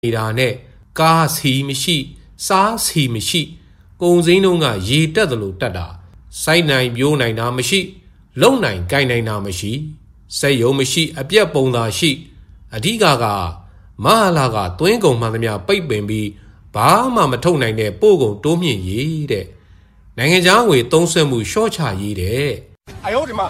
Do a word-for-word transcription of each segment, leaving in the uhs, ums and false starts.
နေတာနဲ့ကားစီမရှိစားစီမရှိကုန်စည်နှုန်းကရေတက်တယ်လို့တက်တာစိုက်နိုင်ပြိုးနိုင်တာမရှိလုံနိုင်ကိုင်နိုင်တာမရှိစက်ယုံမရှိအပြက်ပုံသာရှိအဓိကကမဟာလာကသွင်းကုန်မှန်သမျှပိတ်ပင်ပြီးဘာမှမထုတ်နိုင်တဲ့ပို့ကုန်တိုးမြင့်ရေးတဲ့နိုင်ငံခြားငွေသုံးစွဲမှုရှော့ချရေးတဲ့哎呦我的妈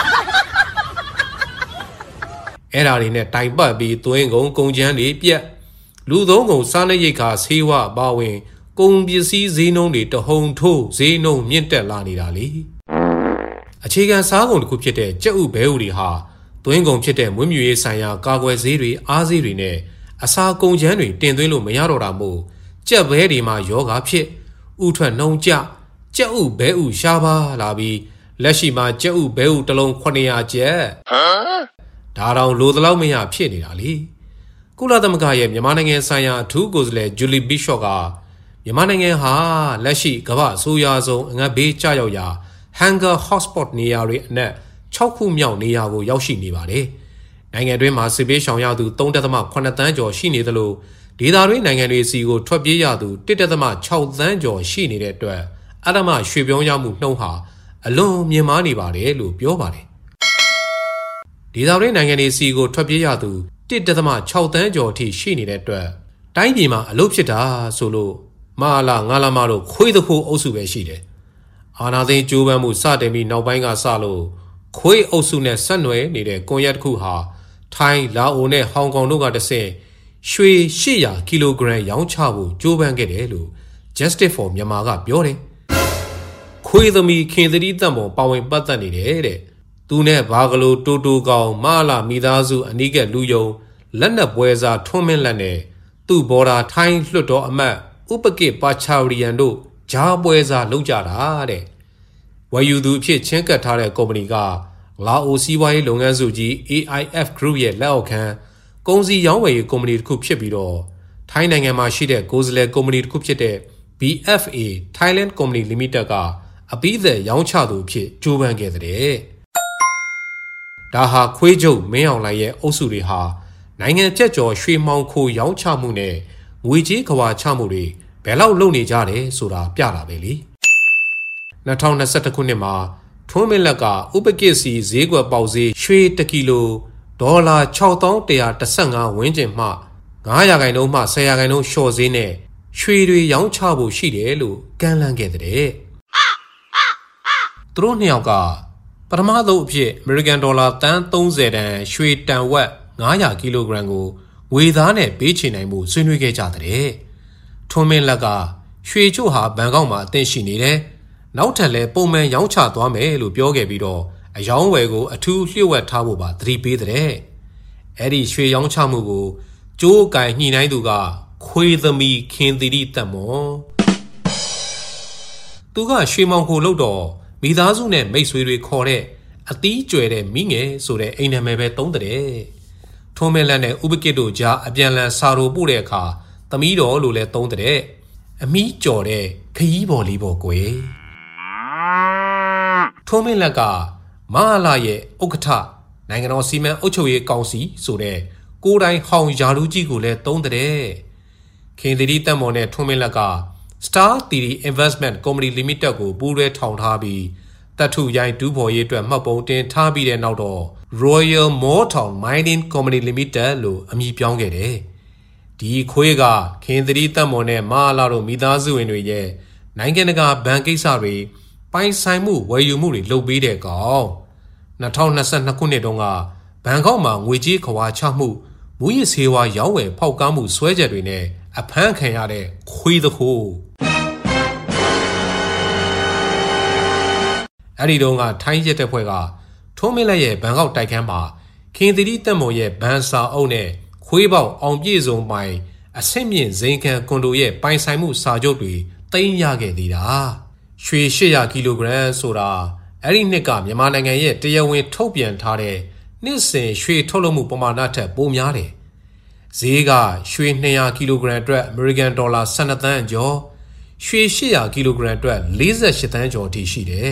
အဲ့ဒါတွေနဲ့တိုင်ပတ်ပြီးသွင်းကုန်ကုန်ကျန်းတွေပြက်လူသုံးကုန်စားနပ်ရိက္ခာဆေးဝါးအပါဝင်ကုန်ပစ္စည်းဈေးနှုန်းတွေတဟုန်ထိုးဈေးနှုန်းမြင့်တက်လာနေတာလေအခြေခံစားကုန်တစ်ခုဖြစ်တဲ့ကြက်ဥဘဲဥတွေဟာသွင်းကုန်ဖြစ်တဲ့မွေးမြူရေးဆိုင်ရာကာကွယ်ဆေးတွေအားဆေးတွေနဲ့အစာကုန်ကျန်းတွေတင်သွင်းလို့မရတော့တာမို့ကြက်ဘဲတွေမှာယောဂဖြစ်ဥထွက်နှုံကြကြက်ဥဘဲဥရှားပါလာပြီးလက်ရှိမှာကြက်ဥဘဲဥတစ်လုံးခုနှစ်ရာကျပ်ဒါတောင်လိုသလောက်မရဖြစ်နေတာလေကုလသမဂ္ဂရဲ့မြန်မာနိုင်ငံဆိုင်ရာအထူးကိုယ်စားလှယ်ဂျူလီဘီရှော့ကမြန်မာနိုင်ငံဟာလက်ရှိကမ္ဘာအဆိုးရွားဆုံးအငတ်ဘေးကျရောက်ရာ Hunger Hotspot နေရာတွေအနက်၆ခုမြောက်နေရာကိုရောက်ရှိနေပါတယ်။နိုင်ငံတွင်းမှာစစ်ဘေးရှောင်ရသူ၃.၇ သန်းကျော်ရှိနေသလိုဒေသတွင်းနိုင်ငံတွေစီကိုထွက်ပြေးရသူ၁.၆ သန်းကျော်ရှိနေတဲ့အတွက်အဓမ္မရွှေ့ပြောင်းရမှုနှုန်းဟာအလွန်မြင့်မားနေပါတယ်လို့ပြောပါတယ်။ဒေသတွင်းနိုင်ငံတွေစီကိုထွက်ပြေးရသူ၁.၆ သန်းကျော်အထိရှိနေတဲ့အတွက်တိုင်းပြည်မှာအလုပ်ဖြစ်တာဆိုလို့မဟာလာငါလာမတို့ခွေးတခိုးအုပ်စုပဲရှိတယ်။အာနာသိန်းကြိုးပမ်းမှုစတင်ပြီးနောက်ပိုင်းကစလို့ခွေးအုပ်စုနဲ့ဆက်နွယ်နေတဲ့ကွန်ရက်တစ်ခုဟာထိုင်းလာအိုနဲ့ဟောင်ကောင်တို့ကတဆင့်ရွှေ၈၀၀ကီလိုဂရမ်ရောင်းချဖို့ကြိုးပမ်းခဲ့တယ်လို့ Justice for Myanmar ကပြောတယ်။ခွေးသမီးခင်သတိသက်မော်ပါဝင်ပတ်သက်နေတယ်တဲ့။သူနဲ့ဘာကလိုတိုတိုကောင်မဟာလာမိသားစုအနီးကလူယုံလက်နက်ပွဲစားထွန်းမင်းလက်နဲ့သူ့ဘော်ဒါထိုင်းလွှတ်တော်အမတ်ဥပကိပါချာရီယန်တို့ဂျားပွဲစားလုပ်ကြတာတဲ့ဝယ်ယူသူအဖြစ်ချင်းကပ်ထားတဲ့ကုမ္ပဏီကလာအိုစီးပွားရေးလုပ်ငန်းစုကြီး အေအိုင်အက်ဖ် Group ရဲ့လက်အောက်ခံကုန်စည်ရောင်းဝယ်ရေးကုမ္ပဏီတစ်ခုဖြစ်ပြီးတော့ထိုင်းနိုင်ငံမှာရှိတဲ့ကိုယ်စားလှယ်ကုမ္ပဏီတစ်ခုဖြစ်တဲ့ ဘီ အက်ဖ် အေ Thailand Company Limited ကအပိသက်ရောင်းချသူအဖြစ်ကြိုးပမ်းခဲ့တဲ့ဒါဟာခွေးကျုပ်မင်းအောင်လှိုင်ရဲ့အုပ်စုတွေဟာနိုင်ငံပြတ်ကျော်ရွှေမှောင်ခိုရောင်းချမှုနဲ့ငွေကြေးခွာချမှုတွေဘယ်လောက်လုပ်နေကြတယ်ဆိုတာပြတာပဲလေ၂၀၂၁ခုနှစ်မှာထွန်းမင်းလက်ကဥပကိစီဈေးကွက်ပေါက်ဈေးရွှေတစ်ကီလိုဒေါ်လာ၆သောင်း၁၁၅ဝန်းကျင်မှ၅ရာခိုင်နှုန်းမှ၁၀ရာခိုင်နှုန်းလျှော့ဈေးနဲ့ရွှေတွေရောင်းချဖို့ရှိတယ်လို့ကမ်းလှမ်းခဲ့တဲ့သူတို့နှစ်ယောက်ကပထမဆုံးအဖြစ်အမေရိကန်ဒေါ်လာတန်၃၀တန်ရွှေတန်ဝက်၅၀၀ကီလိုဂရမ်ကိုငွေသားနဲ့ပေးချေနိုင်မှုဆွေးနွေးခဲ့ကြတဲ့ထွန်းမင်းလက်ကရွှေချို့ဟာဘန်ကောက်မှာအသင့်ရှိနေတယ်နောက်ထပ်လည်းပုံမှန်ရောင်းချသွားမယ်လို့ပြောခဲ့ပြီးတော့အယောင်းဝယ်ကိုအထူးလျှို့ဝှက်ထားဖို့ပါသတိပေးတဲ့အဲ့ဒီရွှေရောင်းချမှုကိုကြိုးကင်ညှိနှိုင်းသူကခွေးသမီးခင်သီရိတက်မော်သူကရွှေမောင်ခိုလို့တော့မိသားစုနဲ့မိတ်ဆွေတွေခေါ်တဲ့အသီးကျွယ်တဲ့မိငယ်ဆိုတဲ့အိမ်နာမည်ပဲသုံးတဲ့ထွန်းမင်းလက်နဲ့ဥပကိတို့ကြားအပြန်လန်စာရိုပို့တဲ့အခါသမီးတော်လို့လည်းသုံးတဲ့အမီးကြော်တဲ့ခရီးပေါ်လေးပေါ်ကွယ်ထွန်းမင်းလက်ကမဟာလာရဲ့ဥက္ကဋ္ဌနိုင်ငံတော်စီမံအုပ်ချုပ်ရေးကောင်စီဆိုတဲ့ကိုယ်တိုင်ဟောင်ယာလူကြီးကိုလည်းသုံးတဲ့ခင်သီရိတက်မော်နဲ့ထွန်းမင်းလက်က Star Theory Investment Company Limited ကိုပူးတွဲထောင်ထားပြီးတပ်ထုရိုင်းဒူးဖော်ရေးအတွက်မှတ်ပုံတင်ထားပြီးတဲ့နောက်တော့ Royal Moreton Mining Company Limited လို့အမည်ပြောင်းခဲ့တယ်ဒီခွေးကခင်သီရိတက်မော်နဲ့မဟာလာတို့မိသားစုဝင်တွေရဲ့နိုင်ငံတကာဘဏ်ကိစ္စတွေပိုင်ဆိုင်မှုဝယ်ယူမှုတွေလုပ်ပေးတဲ့ကောင်၂၀၂၂ခုနှစ်တုန်းကဘန်ကောက်မှာငွေကြေးခွာချမှုမူရစ်ဆေးဝါးရောင်းဝယ်ဖောက်ကားမှုဆွဲချက်တွေနဲ့အဖမ်းခံရတဲ့ခွေးတခိုးအဲ့ဒီတုန်းကထိုင်းရဲတပ်ဖွဲ့ကထုံးမင်းလက်ရဲ့ဘန်ကောက်တိုက်ခန်းမှာခင်သီရိတက်မော်ရဲ့ဘန်စာအုပ်နဲ့ခွေးပေါက်အောင်ပြည့်စုံပိုင်အဆင့်မြင့်ဇိမ်ခံကွန်ဒိုရဲ့ပိုင်ဆိုင်မှုစာချုပ်တွေသိမ်းရခဲ့သေးတာရွှေ၈၀၀ကီလိုဂရမ်ဆိုတာအဲ့ဒီနှစ်ကမြန်မာနိုင်ငံရဲ့တရားဝင်ထုတ်ပြန်ထားတဲ့နှစ်စဉ်ရွှေထုတ်လုပ်မှုပမာဏထက်ပိုများတယ်ဈေးကရွှေ၂၀၀ကီလိုဂရမ်အတွက်အမေရိကန်ဒေါ်လာ၁၂သန်းကျော်ရွှေ၈၀၀ကီလိုဂရမ်အတွက်၄၈သန်းကျော်အထိရှိတယ်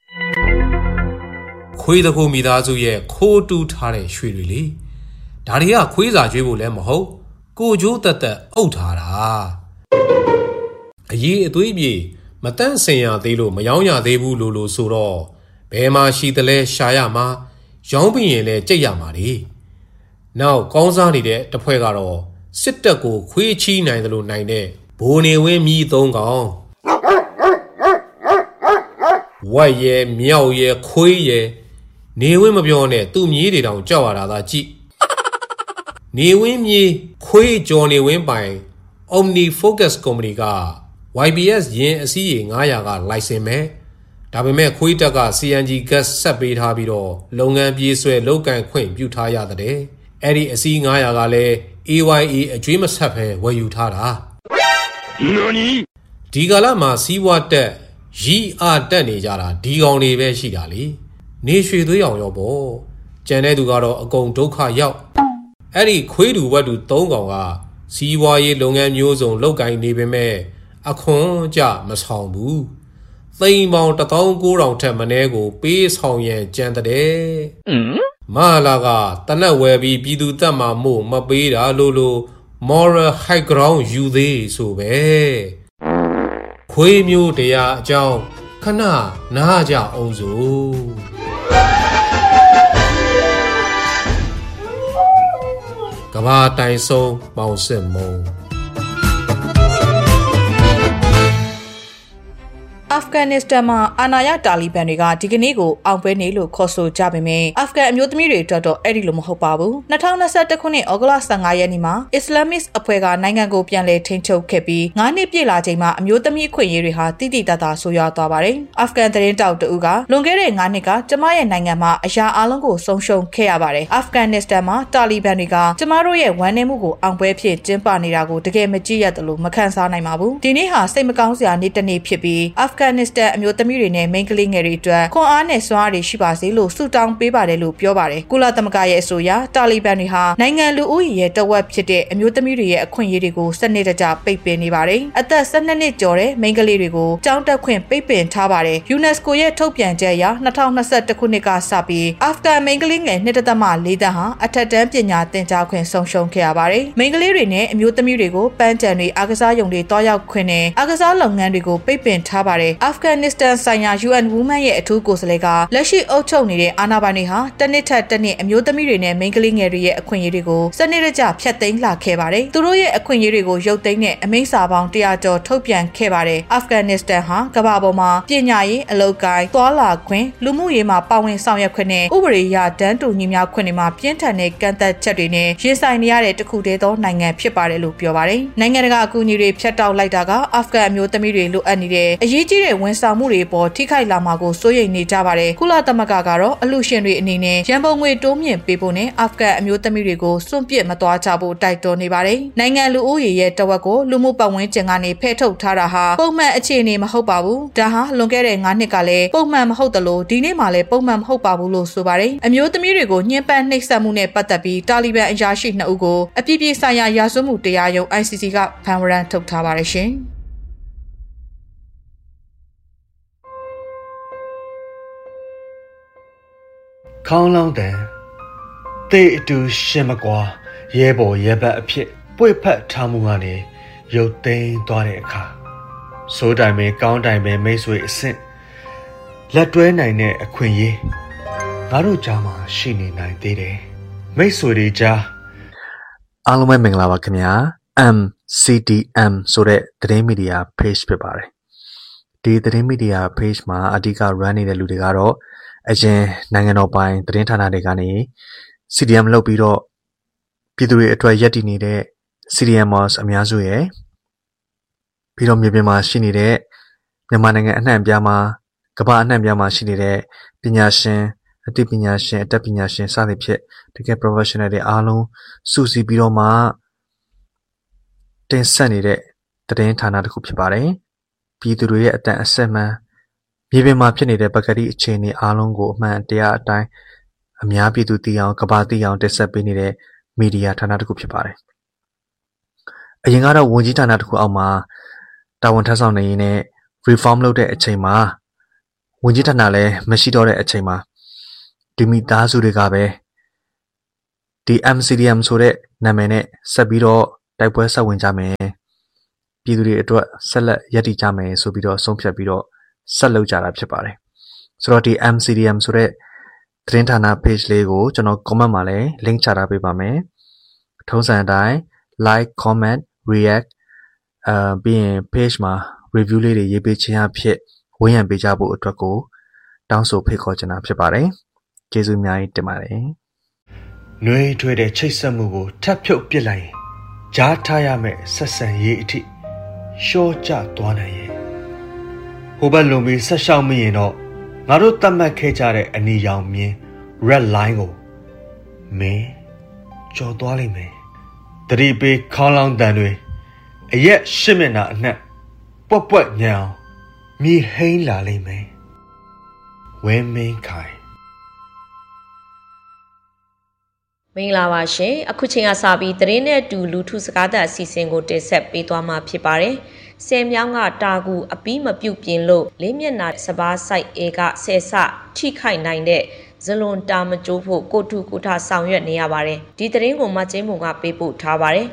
ခွေးတခိုးမိသားစုရဲ့ခိုးတူးထားတဲ့ရွှေတွေလေဒါတွေကခွေးစာကျွေးဖို့လည်းမဟုတ်ကိုကျိုးတက်တက်အုပ်ထားတာအရေးအသွေးပြေမတန့်စင်ရသေးလို့မယောင်းရသေးဘူးလို့လို့ဆိုတော့ဘယ်မှာရှိသလဲရှာရမှာရောင်းပြီးရင်လည်းကြိတ်ရမှာလေနောက်ကောင်းစားနေတဲ့တစ်ဖွဲ့ကတော့စစ်တပ်ကိုခွေးချီးနိုင်တယ်လို့နိုင်တဲ့ဘိုးနေဝင်းမြည်သုံးကောင်ဝက်ရဲမြောက်ရဲခွေးရဲနေဝင်းမပြောနဲ့သူ့မြေးတွေတောင်ကြောက်ရတာသာကြည့်နေဝင်းမြေးခွေးကြော်နေဝင်းပိုင် Omni Focus Company က Y B S ယင်းအစည်းရေnine hundredကလိုင်စင်မဲ့ဒါပေမဲ့ခွေးတက်က C N G gas ဆက်ပေးထားပြီးတော့လုပ်ငန်းပြေးဆွဲလုပ်ကန်ခွင့်ပြုထားရတဲ့အဲ့ဒီအစည်းnine hundredကလည်း A Y A အကျွေးမဆက်ပဲဝယ်ယူထားတာဒီကာလမှာစီးပွားတက်ရီအားတက်နေကြတာဒီကောင်တွေပဲရှိတာလေနေရွှေသွေးအောင်ရောပေါ့ကြံတဲ့သူကတော့အကုန်ဒုက္ခရောက်အဲ့ဒီခွေးတူဝက်တူသုံးကောင်ကစီးပွားရေးလုပ်ငန်းမျိုးစုံလုပ်ကိုင်နေပေမဲ့အခွန်ကြမဆောင်ဘူးသိန်းပေါင်းone thousand nine hundredထက်မနည်းကိုပေးဆောင်ရန်ကြံတဲ့မလာကတနက်ဝယ်ပြီးပြည်သူတက်မှာမို့မပေးတာလို့လို့ moral high ground ယူသေးဆိုပဲခွေးမျိုးတရားအကြောင်းခဏနားကြအောင်စို့ကဘာတိုင်ဆုံးပေါင်စစ်မုံအာဖဂန်နစ္စတန်မှာအာဏာရတာလီဘန်တွေကဒီကနေ့ကိုအောင်ပွဲနေလို့ခေါ်ဆိုကြပေမဲ့အာဖဂန်အမျိုးသမီးတွေအတွက်တော့အဲ့ဒီလိုမဟုတ်ပါဘူးtwenty twenty-oneခုနှစ်ဩဂုတ်လfifteenရက်နေ့မှာအစ္စလာမစ်အဖွဲ့ကနိုင်ငံကိုပြန်လည်ထိန်းချုပ်ခဲ့ပြီးnineနှစ်ပြည့်လာချိန်မှာအမျိုးသမီးအခွင့်အရေးတွေဟာတိတိတတ်တာဆိုရွာသွားပါတယ်အာဖဂန်သတင်းတောက်တူကလွန်ခဲ့တဲ့nineနှစ်ကကျမရဲ့နိုင်ငံမှာအရာအလုံးကိုဆုံးရှုံးခဲ့ရပါတယ်အာဖဂန်နစ္စတန်မှာတာလီဘန်တွေကကျမတို့ရဲ့ဝမ်းနည်းမှုကိုအောင်ပွဲဖြစ်ကျင်းပနေတာကိုတကယ်မကြည့်ရတယ်လို့မခံစားနိုင်ပါဘူးဒီနေ့ဟာစိတ်မကောင်းစရာနေ့တစ်နေ့ဖြစ်ပြီးအာဖဂန်နစ္စတန်အမျိုးသမီးတွေနဲ့မိန်းကလေးငယ်တွေအတွက်ခွန်အားနဲ့စွမ်းအားတွေရှိပါစေလို့ဆုတောင်းပေးပါတယ်လို့ပြောပါတယ်ကုလသမဂ္ဂရဲ့အဆိုအရတာလီဘန်တွေဟာနိုင်ငံလူဦးရေရဲ့တဝက်ဖြစ်တဲ့အမျိုးသမီးတွေရဲ့အခွင့်အရေးတွေကိုစနစ်တကျပိတ်ပင်နေပါတယ်အသက်twelveနှစ်ကျော်တဲ့မိန်းကလေးတွေကိုကျောင်းတက်ခွင့်ပိတ်ပင်ထားပါတယ်ယူနက်စကိုရဲ့ထုတ်ပြန်ချက်အရtwenty twenty-oneခုနှစ်ကစပြီးအာဖဂန်မိန်းကလေးငယ်two point fourတန်းဟာအထက်တန်းပညာသင်ကြားခွင့်ဆုံးရှုံးခဲ့ရပါတယ်မိန်းကလေးတွေနဲ့အမျိုးသမီးတွေကိုပန်းချံတွေအားကစားရုံတွေတွားရောက်ခွင့်နဲ့အားကစားလုပ်ငန်းတွေကိုပိတ်ပင်ထားပါတယ်အာဖဂန်နစ္စတန်ဆိုင်ရာ U N Women ရဲ့အထူးကိုယ်စားလှယ်ကလက်ရှိအုပ်ချုပ်နေတဲ့အာဏာပိုင်တွေဟာတစ်နှစ်ထက်တစ်နှစ်အမျိုးသမီးတွေနဲ့မိန်းကလေးငယ်တွေရဲ့အခွင့်အရေးတွေကိုစနစ်တကျဖျက်သိမ်းလာခဲ့ပါတယ်။သူတို့ရဲ့အခွင့်အရေးတွေကိုရုပ်သိမ်းတဲ့အမိန့်စာပေါင်းone hundredကျော်ထုတ်ပြန်ခဲ့ပါတယ်။အာဖဂန်နစ္စတန်ဟာကမ္ဘာပေါ်မှာပညာရေးအလုပ်ကိုင်းသွာလာခွင့်လူမှုရေးမှာပါဝင်ဆောင်ရွက်ခွင့်နဲ့ဥပဒေအရတန်းတူညီမျှခွင့်တွေမှာပြင်းထန်တဲ့ကန့်သတ်ချက်တွေနဲ့ရင်ဆိုင်နေရတဲ့တစ်ခုတည်းသောနိုင်ငံဖြစ်ပါတယ်လို့ပြောပါတယ်။နိုင်ငံတကာအကူအညီတွေဖျက်တောက်လိုက်တာကအာဖဂန်အမျိုးသမီးတွေလိုအပ်နေတဲ့အရေးကြီးတဲ့ဝန်ဆောင်မှုတွေပေါ်ထိခိုက်လာမှာကိုစိုးရိမ်နေကြပါတယ်ကုလသမဂ္ဂကတော့အလှူရှင်တွေအနေနဲ့ရန်ပုံငွေတိုးမြင့်ပေးဖို့နဲ့အာဖဂန်အမျိုးသမီးတွေကိုစွန့်ပစ်မသွားကြဖို့တိုက်တွန်းနေပါတယ်နိုင်ငံလူဦးရေရဲ့တဝက်ကိုလူမှုပတ်ဝန်းကျင်ကနေဖဲထုတ်ထားတာဟာပုံမှန်အခြေအနေမဟုတ်ပါဘူးဒါဟာလွန်ခဲ့တဲ့nineနှစ်ကလည်းပုံမှန်မဟုတ်သလိုဒီနေ့မှလည်းပုံမှန်မဟုတ်ပါဘူးလို့ဆိုပါတယ်အမျိုးသမီးတွေကိုညှဉ်းပန်းနှိပ်စက်မှုနဲ့ပတ်သက်ပြီးတာလီဘန်အရာရှိtwoဦးကိုအပြည်ပြည်ဆိုင်ရာရာဇဝတ်မှုတရားရုံး I C C ကဖမ်းဝရမ်းထုတ်ထားပါတယ်ရှင်ခေါင်းလောင်းတန်တေအတူရှင်မကွာရဲဘော်ရဲဘက်အဖြစ်ပွေဖက်ထားမှုကနေရုပ်သိမ်းသွားတဲ့အခါစိုးတိုင်ပဲကောင်းတိုင်ပဲမိတ်ဆွေအဆင့်လက်တွဲနိုင်တဲ့အခွင့်အရေးငါတို့ကြားမှာရှိနေနိုင်သေးတယ်မိတ်ဆွေတွေကြားအားလုံးပဲမင်္ဂလာပါခင်ဗျာ M C D M ဆိုတဲ့သတင်းမီဒီယာ page ဖြစ်ပါတယ်ဒီသတင်းမီဒီယာ page မှာအဓိက run နေတဲ့လူတွေကတော့အရင်နိုင်ငံတော်ပိုင်သတင်းဌာနတွေကနေ C D M လုပ်ပြီးတော့ပြည်သူတွေအတွက်ရည်တည်နေတဲ့ C D Mers အများစုရဲ့ပြီးတော့မြေပြင်မှာရှိနေတဲ့မြန်မာနိုင်ငံအနှံ့အပြားမှာကမ္ဘာအနှံ့အပြားမှာရှိနေတဲ့ပညာရှင်အသိပညာရှင်အတတ်ပညာရှင်စသဖြင့်တကယ် professional တွေအားလုံးစုစည်းပြီးတော့မှတင်ဆက်နေတဲ့သတင်းဌာနတစ်ခုဖြစ်ပါတယ်ပြည်သူတွေရဲ့အတန်အဆက်မှန်မြေပြင်မှာဖြစ်နေတဲ့ပကတိအခြေအနေအားလုံးကိုအမှန်တရားအတိုင်းအများပြည်သူသိအောင်ကမ္ဘာသိအောင်တင်ဆက်ပေးနေတဲ့မီဒီယာဌာနတစ်ခုဖြစ်ပါတယ်အရင်ကတော့ဝန်ကြီးဌာနတစ်ခုအောက်မှာတာဝန်ထမ်းဆောင်နေရင်းနဲ့ reform လုပ်တဲ့အချိန်မှာဝန်ကြီးဌာနလည်းမရှိတော့တဲ့အချိန်မှာဒီမိသားစုတွေကပဲဒီ M C D M ဆိုတဲ့နာမည်နဲ့ဆက်ပြီးတော့တိုက်ပွဲဆက်ဝင်ကြမယ်ပြည်သူတွေအတွက်ဆက်လက်ရည်တည်ကြမယ်ဆိုပြီးတော့ဆုံးဖြတ်ပြီးတော့ဆက်လုပ်ကြတာဖြစ်ပါတယ်ဆိုတော့ဒီ M C D M ဆိုတဲ့သတင်းဌာန page လေးကိုကျွန်တော် comment မှာလည်း link ချထားပေးပါမယ်ထုံးစံအတိုင်း like comment react အာပြီးရင် page မှာ review လေးတွေရေးပေးခြင်းအဖြစ်ဝန်းရံပေးကြဖို့အတွက်ကိုတောင်းဆိုဖိတ်ခေါ်ချင်တာဖြစ်ပါတယ်ကျေးဇူးအများကြီးတင်ပါတယ်နှွေးထွေးတဲ့ချိတ်ဆက်မှုကိုထပ်ဖြုတ်ပစ်လိုက်ရင်ကြားထားရမယ့်ဆက်ဆံရေးအထိရှော့ကျသွားနိုင်ရဲ့ဟိုဘက်လုံပြီးဆက်ရှောက်မိရင်တော့ငါတို့သတ်မှတ်ခဲ့ကြတဲ့အနီရောင်မြင် red line ကိုမင်းကျော်သွားလိမ့်မယ်တတိပေးခေါင်းလောင်းတန်တွေအရက်ရှစ်မျက်နှာအနှက်ပွက်ပွက်ညံအောင်မြေဟိန်းလာလိမ့်မယ်ဝင်းမင်းခိုင်မင်္ဂလာပါရှင်အခုချိန်ကစပြီးသတင်းနဲ့တူလူထုစကားသံအစီအစဉ်ကိုတင်ဆက်ပေးသွားမှာဖြစ်ပါတယ်ဆယ်မြောင်းကတာကူအပီးမပြုတ်ပြင်းလို့လေးမျက်နှာစပားဆိုင်အေကဆယ်ဆထိခိုက်နိုင်တဲ့ဇလွန်တာမကျိုးဖို့ကိုထုကိုထဆောင်ရွက်နေရပါတယ်ဒီသတင်းကိုမကျင်းမုံကပေးပို့ထားပါတယ်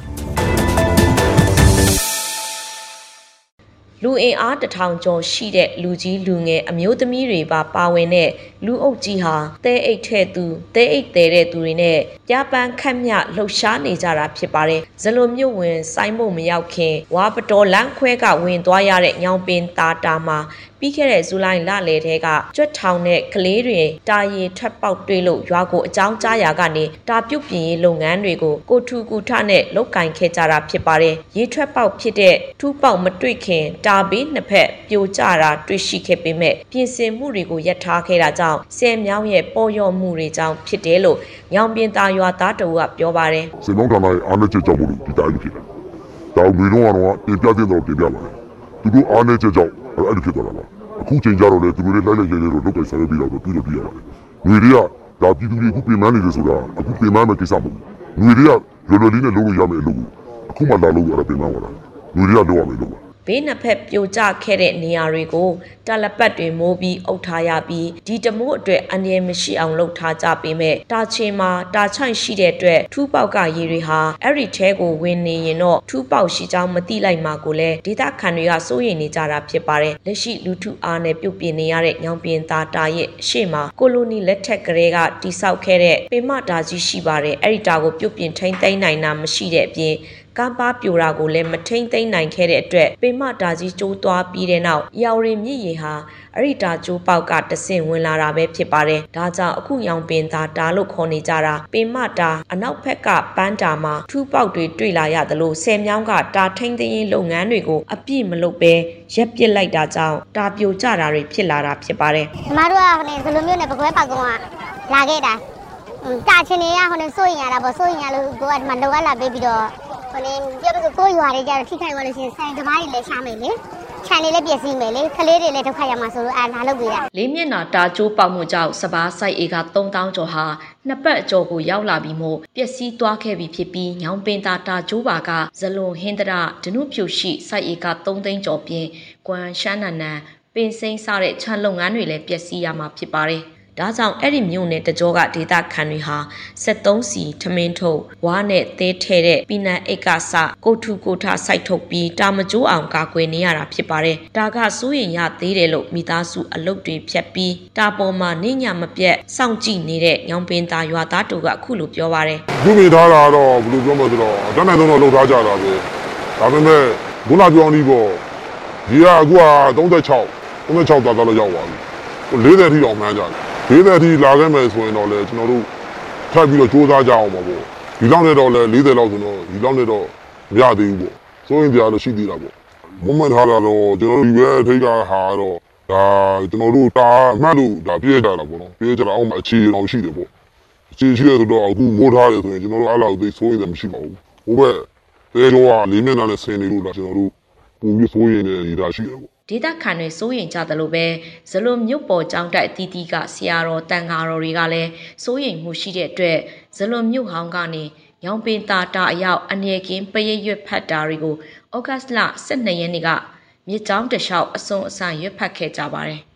လူအင်အားတထောင်ကျော်ရှိတဲ့လူကြီးလူငယ်အမျိုးသမီးတွေပါပါဝင်တဲ့လူအုပ်ကြီးဟာတဲအိတ်ထဲသူတဲအိတ်တဲတဲ့သူတွေနဲ့ပြပန်းခတ်မြလှုပ်ရှားနေကြတာဖြစ်ပါတယ်ဇလွန်မြို့ဝင်စိုင်းဖို့မရောက်ခင်ဝါပတော်လမ်းခွဲကဝင်သွားရတဲ့ညောင်ပင်တာတာမှာပြီးခဲ့တဲ့ဇူလိုင်လလယ်ထဲကကြွက်ထောင်တဲ့ကလေးတွေတာရီထပ်ပေါက်တွေးလို့ရွာကိုအကြောင်းကြားရာကနေတာပြုတ်ပြင်းရေးလုပ်ငန်းတွေကိုကိုထူကူထနဲ့လုတ်ကင်ခဲ့ကြတာဖြစ်ပါတယ်ရေထွက်ပေါက်ဖြစ်တဲ့ထူးပေါက်မတွေ့ခင်တာဘေးနှစ်ဖက်ပြိုကျတာတွေ့ရှိခဲ့ပေမဲ့ပြင်ဆင်မှုတွေကိုရပ်ထားခဲ့တာကြောင့်ဆယ်မြောင်းရဲ့ပေါ်လျော်မှုတွေကြောင့်ဖြစ်တယ်လို့ညောင်ပင်သားရွာသားတို့ကပြောပါတယ်ဆယ်မြောင်းဌာနရဲ့အားနည်းချက်ကြောင့်မို့လို့ဒီတိုင်းဖြစ်တယ်ဒါကိုမျိုးတော့တင်ပြတဲ့တော့တင်ပြပါတယ်သူတို့အားနည်းချက်ကြောင့်အဲ့ဒီဖြစ်သွားတာပါအခုချိန်ကြတော့လေသူတို့လည်းလိုက်လိုက်ရဲရဲတော့လုပ်ကိုင်ဆောင်ရွက်ပြီးတော့ပြီးတော့ပြရပါတယ်။ငွေတွေကဒါပြည်သူတွေအခုပြင်ပန်းနေတယ်ဆိုတာအခုပြင်ပန်းမဲ့ကိစ္စမဟုတ်ဘူး။ငွေတွေကလော်လော်လေးနဲ့လုံးလို့ရမယ်အလုပ်ကိုအခုမှလာလို့ရတာပြင်ပန်းသွားတာ။ငွေတွေကလုံးရမယ်လို့ပါ။ဘေးနှစ်ဖက်ပြိုကျခဲ့တဲ့နေရာတွေကိုတလပတ်တွေမိုးပြီးအုပ်ထားရပြီးဒီတမိုးအတွက်အန္တရာယ်မရှိအောင်လုပ်ထားကြပေမဲ့တာချင်မှာတာချိုင်ရှိတဲ့အတွက်ထူးပေါက်ကရေတွေဟာအဲ့ဒီထဲကိုဝင်နေရင်တော့ထူးပေါက်ရှိကြောင်းမသိလိုက်မှာကိုလည်းဒေသခံတွေကစိုးရိမ်နေကြတာဖြစ်ပါတယ်လက်ရှိလူထုအားနဲ့ပြုတ်ပြင်းနေရတဲ့ညောင်ပင်သားတာရဲ့ရှေ့မှာကိုလိုနီလက်ထက်ကလေးကတိဆောက်ခဲ့တဲ့ပေမတာကြီးရှိပါတယ်အဲ့ဒီတာကိုပြုတ်ပြင်းထိမ့်သိမ်းနိုင်တာမရှိတဲ့အပြင်ကမ်းပါပြိုတာကိုလည်းမထိမ့်သိမ်းနိုင်ခဲ့တဲ့အတွက်ပေမတာကြီးကျိုးသွားပြီးတဲ့နောက်ရောင်ရင်မြစ်ရေဟာအရိတာကျိုးပေါက်ကတဆင့်ဝင်လာတာပဲဖြစ်ပါတယ်။ဒါကြောင့်အခုရောင်ပင်သားတာလို့ခေါ်နေကြတာပေမတာအနောက်ဘက်ကပန်းတာမှာထူးပေါက်တွေတွေ့လာရသလိုဆယ်မြောင်းကတာထိမ့်သိမ်းလုပ်ငန်းတွေကိုအပြည့်မလုပ်ပဲရက်ပစ်လိုက်တာကြောင့်တာပြိုကျတာတွေဖြစ်လာတာဖြစ်ပါတယ်။ကျမတို့ကဟိုနေဇလိုမျိုးနဲ့ပကွဲပေါက်ကောင်ကလာခဲ့တာ။တာချင်နေရဟိုနေစိုးရင်ရတာပေါ့စိုးရင်ရလို့ကိုကဒီမှာလောကလာပေးပြီးတော့ဟိုနေပြောလို့ကိုရွာတွေကြတော့ထိခိုက်သွားလို့ရှိရင်ဆိုင်တမားတွေလည်းရှားမယ်လေခြံလေးလည်းပြည့်စည်မယ်လေကလေးတွေလည်းဒုက္ခရမှာဆိုလို့အာလာလုပ်ပေးတာလေးမျက်နှာတာကျိုးပေါက်မှုကြောင့်စပားဆိုင်အေကသုံးသောင်းကျော်ဟာနှစ်ပတ်အကျော်ကိုရောက်လာပြီးမို့ပျက်စီးသွားခဲ့ပြီဖြစ်ပြီးညောင်ပင်တာတာကျိုးပါကဇလွန်ဟင်းတရဒနုဖြူရှိဆိုင်အေကသုံးသိန်းကျော်ပြင်ကွမ်ရှမ်းနန်နန်ပင်စိမ့်စတဲ့ခြံလုပ်ငန်းတွေလည်းပျက်စီးရမှာဖြစ်ပါတယ်ဒါကြောင့်အဲ့ဒီမြို့နယ်တကြောကဒေသခံတွေဟာစက်သုံးစီထမင်းထုတ်ဝါနဲ့သေးထဲတဲ့ပီနံအိတ်ကစကိုထုကိုထစိုက်ထုတ်ပြီးတာမကျိုးအောင်ကာကွယ်နေရတာဖြစ်ပါတယ်ဒါကစိုးရင်ရသေးတယ်လို့မိသားစုအလုပ်တွေဖြတ်ပြီးတာပေါ်မှာနေညမပြတ်စောင့်ကြည့်နေတဲ့ညောင်ပင်သားရွာသားတို့ကအခုလိုပြောပါတယ်လူမိသားတာတော့ဘယ်လိုပြောမလဲဆိုတော့အတန်းနိုင်ဆုံးတော့လှုပ်ထားကြတာပဲဒါပေမဲ့ဘုလားပြောင်းပြီးပေါ့ဒီကအခုကသုံး၆ သုံး၆သားသားလောက်ရောက်သွားပြီ၄၀ထိအောင်မှန်းကြတယ်၄၀ထိလာခဲ့မယ်ဆိုရင်တော့လေကျွန်တော်တို့ထပ်ပြီးတော့စူးစမ်းကြအောင်ပါပေါ့ဒီလောက်နဲ့တော့လေ၄၀လောက်ဆိုတော့ဒီလောက်နဲ့တော့မရသေးဘူးပေါ့စိုးရင်တရားလို့ရှိသေးတာပေါ့မမှန်ထားတာတော့ကျွန်တော်တို့ဒီဘက်ထိကဟာတော့ဒါကျွန်တော်တို့တာမှတ်လို့ဒါပြည့်ကြတာပေါ့နော်ပြည့်ကြတာအောင်မှအခြေအောင်ရှိတယ်ပေါ့အခြေရှိတယ်ဆိုတော့အခုမိုးထားတယ်ဆိုရင်ကျွန်တော်တို့အဲ့လောက်သိစိုးရင်လည်းမရှိပါဘူးဟိုဘက်တဲတော့လေးမျက်နှာနဲ့ဆင်းနေလို့လားကျွန်တော်တို့ပူပြီးစိုးရင်လည်းဒီဒါရှိတယ်ပေါ့ဒေသခံတွေစိုးရိမ်ကြသလိုပဲဇလွန်မြို့ပေါ်ကျောင်းတိုက်အသီးသီးကဆရာတော်တန်ဃာတော်တွေကလည်းစိုးရိမ်မှုရှိတဲ့အတွက်ဇလွန်မြို့ဟောင်းကနေညောင်ပင်တာတာအရောက်အနေကင်းပရိတ်ရွတ်ဖတ်တာတွေကိုဩဂတ်လ၁၂ရက်နေ့ကမြစ်ကြောင်းတလျှောက်အစုံအစံရွတ်ဖတ်ခဲ့ကြပါတယ်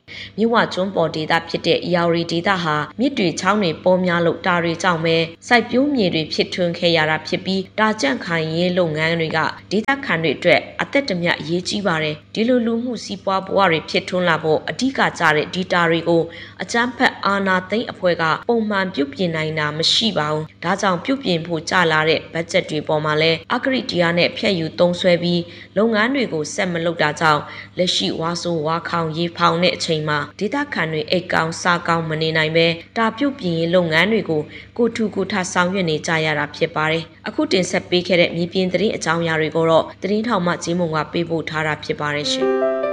မြဝကျွန်းပေါ်ဒေသဖြစ်တဲ့ယာဝတီဒေသဟာမြစ်တွေချောင်းတွေပေါ်များလို့တာတွေကြောင့်ပဲစိုက်ပျိုးမြေတွေဖြစ်ထွန်းခဲ့ရတာဖြစ်ပြီးတာကြန့်ခိုင်ရေးလုပ်ငန်းတွေကဒေသခံတွေအတွက်အသက်တမျှအရေးကြီးပါတယ်ဒီလိုလူမှုစီးပွားဘဝတွေဖြစ်ထွန်းလာဖို့အဓိကကျတဲ့ဒီတာတွေကိုအကြမ်းဖက်အာဏာသိမ်းအဖွဲ့ကပုံမှန်ပြုပြင်နိုင်တာမရှိပါဘူးဒါကြောင့်ပြုပြင်ဖို့ကြလာတဲ့ဘတ်ဂျက်တွေပေါ်မှာလဲအဂရိတရားနဲ့ဖျက်ယူသုံးစွဲပြီးလုပ်ငန်းတွေကိုဆက်မလုပ်တာကြောင့်လက်ရှိဝါဆိုဝါခေါင်ရေးဖောင်တဲ့အချိန်မှာဒေသခံတွေအိတ်ကောင်းစားကောင်းမနေနိုင်ပဲတာပြုတ်ပြင်ရေးလုပ်ငန်းတွေကိုကိုထူကိုထဆောင်ရွက်နေကြရတာဖြစ်ပါတယ်အခုတင်ဆက်ပေးခဲ့တဲ့မြေပြင်သတင်းအကြောင်းအရာတွေကိုတော့သတင်းထောက်မှဂျင်းမုံကပေးပို့ထားတာဖြစ်ပါတယ်ရှင်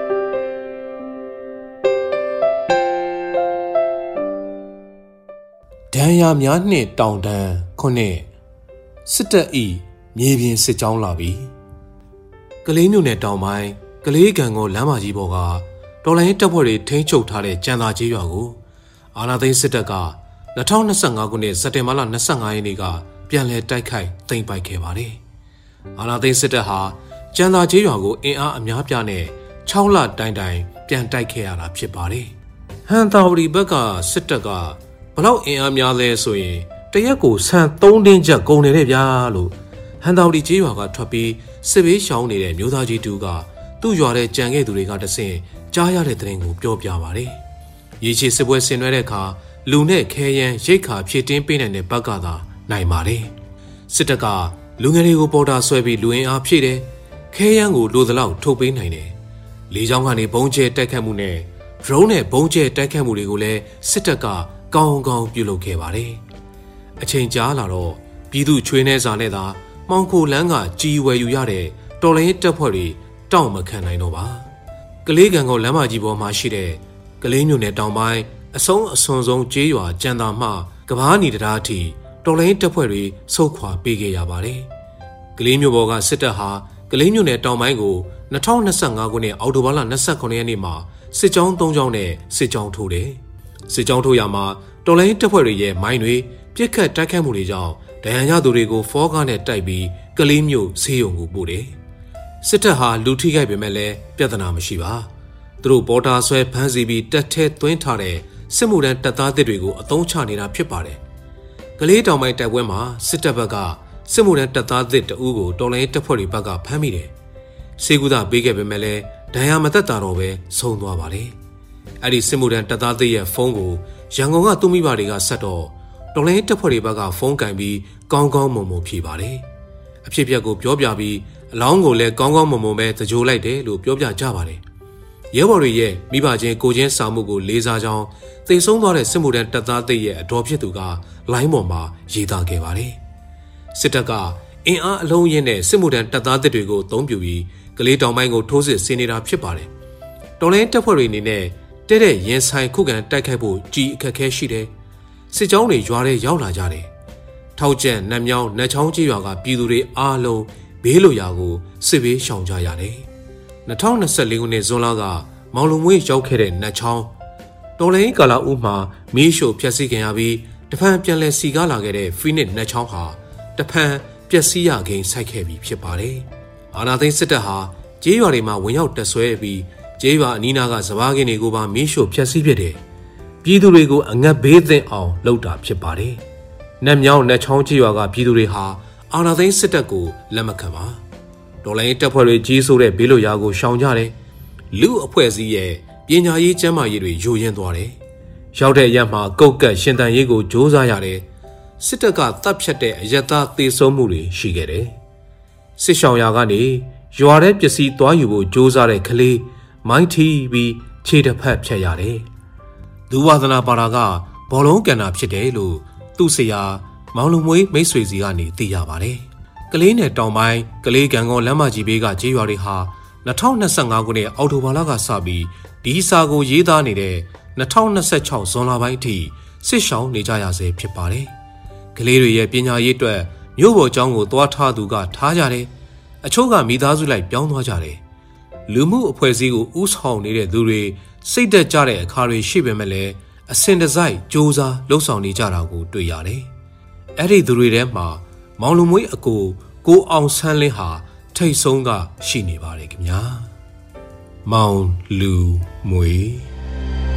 ဒဏ်ရာများနှင့်တောင်တန်းခုနှစ်စစ်တပ်ဤမြေပြင်စစ်ကြောင်းလာပြီကလေးမြို့နယ်တောင်ပိုင်းကလေးကံကိုလမ်းမကြီးပေါ်ကတော်လိုင်းတပ်ဖွဲ့တွေထိန်းချုပ်ထားတဲ့ကြံသာကျေးရွာကိုအာနာသိန်းစစ်တပ်က၂၀၂၅ခုနှစ်စက်တင်ဘာလ၂၅ရက်နေ့ကပြန်လည်တိုက်ခိုက်သိမ်းပိုက်ခဲ့ပါတယ်။အာနာသိန်းစစ်တပ်ဟာကြံသာကျေးရွာကိုအင်အားအများပြားနဲ့၆လတိုင်တိုင်ပြန်တိုက်ခဲ့ရတာဖြစ်ပါတယ်။ဟန်တာဝတီဘက်ကစစ်တပ်ကဘလောက်အင်အားများလဲဆိုရင်တရက်ကိုဆန်၃တင်းချက်ကုန်နေတဲ့ဗျာလို့ဟန်တာဝတီကျေးရွာကထွက်ပြီးစစ်ဘေးရှောင်နေတဲ့မျိုးသားကြီးတူကသူ့ရွာတဲ့ကြံခဲ့သူတွေကတဆင့်ကြားရတဲ့သတင်းကိုပြောပြပါတယ်။ရေချေစစ်ပွဲဆင်နွှဲတဲ့အခါလူနဲ့ခဲယမ်းရိတ်ခါဖြည့်တင်းပေးနိုင်တဲ့ဘက်ကသာနိုင်ပါတယ်။စစ်တပ်ကလူငယ်တွေကိုပေါ်တာဆွဲပြီးလူအင်အားဖြည့်တယ်။ခဲယမ်းကိုလိုသလောက်ထုတ်ပေးနိုင်တယ်။လေကြောင်းကနေဘုံကျဲတိုက်ခတ်မှုနဲ့ဒရုန်းနဲ့ဘုံကျဲတိုက်ခတ်မှုတွေကိုလည်းစစ်တပ်ကကောင်းကောင်းပြုလုပ်ခဲ့ပါတယ်။အချိန်ကြာလာတော့ပြည်သူချွေးနှဲစာနဲ့သာမှောင်ခိုလန်းကကြီးဝယ်ယူရတဲ့တော်လိုင်းတပ်ဖွဲ့တွေတောင့်မခံနိုင်တော့ပါကလေးကံကိုလမ်းမကြီးပေါ်မှာရှိတဲ့ကလေးမြို့နယ်တောင်ပိုင်းအဆုံးအစွန်ဆုံးကျေးရွာကြံသာမှကဘာနီတရားအထိတော်လိုင်းတပ်ဖွဲ့တွေဆုတ်ခွာပေးခဲ့ရပါတယ်ကလေးမြို့ပေါ်ကစစ်တပ်ဟာကလေးမြို့နယ်တောင်ပိုင်းကို၂၀၂၅ခုနှစ်အောက်တိုဘာလ၂၉ရက်နေ့မှာစစ်ကြောင်း၃ကြောင်းနဲ့စစ်ကြောင်းထိုးတယ်စစ်ကြောင်းထိုးရမှာတော်လိုင်းတပ်ဖွဲ့တွေရဲ့မိုင်းတွေပြစ်ခတ်တိုက်ခိုက်မှုတွေကြောင့်ဒဏ်ရာရသူတွေကိုဖောကားနဲ့တိုက်ပြီးကလေးမြို့ဆေးရုံကိုပို့တယ်စစ်တပ်ဟာလူထိခိုက်ပေမဲ့လည်းပြဿနာမရှိပါသူတို့ပေါ်တာဆွဲဖမ်းဆီးပြီးတက်ထဲသွင်းထားတဲ့စစ်မှုထမ်းတပ်သားသစ်တွေကိုအသုံးချနေတာဖြစ်ပါတယ်ကလေးတောင်ပိုင်းတိုက်ပွဲမှာစစ်တပ်ဘက်ကစစ်မှုထမ်းတပ်သားသစ်တအူးကိုတော်လိုင်းတပ်ဖွဲ့တွေဘက်ကဖမ်းမိတယ်စေကူသာပေးခဲ့ပေမဲ့လည်းဒဏ်ရာမသက်သာတော့ပဲဆုံးသွားပါတယ်အဲ့ဒီစစ်မှုထမ်းတပ်သားသစ်ရဲ့ဖုန်းကိုရန်ကုန်ကသူ့မိဘတွေကဆက်တော့တော်လိုင်းတပ်ဖွဲ့တွေဘက်ကဖုန်းကင်ပြီးကောင်းကောင်းမွန်မွန်ဖြေပါတယ်အဖြစ်အပျက်ကိုပြောပြပြီးအလောင်းကိုလည်းကောင်းကောင်းမွန်မွန်ပဲသကြိုးလိုက်တယ်လို့ပြောပြကြပါတယ်ရဲဘော်တွေရဲ့မိဘချင်းကိုချင်းစာမှုကိုလေးစားကြောင်းသိဆုံးသွားတဲ့စစ်မှုထမ်းတပ်သားသစ်ရဲ့အတော်ဖြစ်သူကလိုင်းပေါ်မှာရေးသားခဲ့ပါတယ်စစ်တပ်ကအင်အားအလုံးရင်းနဲ့စစ်မှုထမ်းတပ်သားသစ်တွေကိုသုံးပြပြီးကလေးတောင်ပိုင်းကိုထိုးစစ်ဆင်နေတာဖြစ်ပါတယ်တော်လိုင်းတပ်ဖွဲ့တွေအနေနဲ့တဲ့တဲ့ရင်ဆိုင်ခုခံတိုက်ခိုက်ဖို့ကြီးအခက်အခဲရှိတယ်စစ်ကြောင်းတွေရွာထဲရောက်လာကြတယ်ထောက်ကျန်နတ်မြောင်းနတ်ချောင်းကြီးရွာကပြည်သူတွေအားလုံးဘေးလိုရာကိုစစ်ဘေးရှောင်ကြရတယ်၂၀၂၄ခုနှစ်ဇွန်လကမောင်လုံမွေးရောက်ခဲ့တဲ့နတ်ချောင်းတော်လိုင်းကာလာဦးမှာမီးရှို့ဖျက်ဆီးခံရပြီးတဖန်ပြန်လည်စီကားလာခဲ့တဲ့ဖီနစ်နတ်ချောင်းဟာတဖန်ပျက်စီးရကိန်းဆိုက်ခဲ့ပြီးဖြစ်ပါတယ်အာနာသိန်းစစ်တပ်ဟာကျေးရွာတွေမှာဝင်ရောက်တက်ဆွဲပြီးကျေးရွာအနီးနားကစဘာကင်းတွေကိုပါမီးရှို့ဖျက်ဆီးဖြစ်တယ်ပြည်သူတွေကိုအငတ်ဘေးသင့်အောင်လုပ်တာဖြစ်ပါတယ်နတ်မြောင်းနတ်ချောင်းကျေးရွာကပြည်သူတွေဟာအာနာသိန်းစစ်တပ်ကိုလက်မခံပါတော်လိုင်းတပ်ဖွဲ့တွေကြီးစိုးတဲ့ဘေးလိုရာကိုရှောင်ကြတယ်လူအဖွဲ့အစည်းရဲ့ပညာရေးကျန်းမာရေးတွေယိုယင်းသွားတယ်ရောက်တဲ့အရက်မှာကုတ်ကတ်ရှင်တန်ရေးကိုစ조사ရတယ်စစ်တပ်ကတပ်ဖြတ်တဲ့အယက်သားသေဆုံးမှုတွေရှိခဲ့တယ်စစ်ရှောင်ရာကနေရွာထဲပစ္စည်းသွားယူဖို့စ조사တဲ့ကလေးမိုင်းထီပြီးခြေတစ်ဖက်ဖြတ်ရတယ်ဒူဝါသနာပါရာကဘောလုံးကန်တာဖြစ်တယ်လို့သူ့ဆရာမောင်လူမွေးမိတ်ဆွေစီကနေသိရပါတယ်ကလေးနယ်တောင်ပိုင်းကလေးကံကောလမ်းမကြီးဘေးကကျေးရွာတွေဟာ၂၀၂၅ခုနှစ်အောက်တိုဘာလကစပြီးဒီစာကိုရေးသားနေတဲ့၂၀၂၆ဇွန်လပိုင်းအထိစစ်ရှောင်နေကြရဆဲဖြစ်ပါတယ်ကလေးတွေရဲ့ပညာရေးအတွက်မြို့ပေါ်ကျောင်းကိုသွားထားသူကထားကြတယ်အချို့ကမိသားစုလိုက်ပြောင်းသွားကြတယ်လူမှုအဖွဲ့အစည်းကိုဥဆောင်နေတဲ့သူတွေစိတ်သက်ကြတဲ့အခါတွေရှိပေမဲ့လည်းအစင်တစိုက်စ조사လှုပ်ဆောင်နေကြတာကိုတွေ့ရတယ်အဲ့ဒီသူတွေထဲမှာမောင်လူမွေးအကိုကိုအောင်ဆန်းလင်းဟာထိတ်ဆုံးကရှိနေပါတယ်ခင်ဗျာမောင်လူမွေး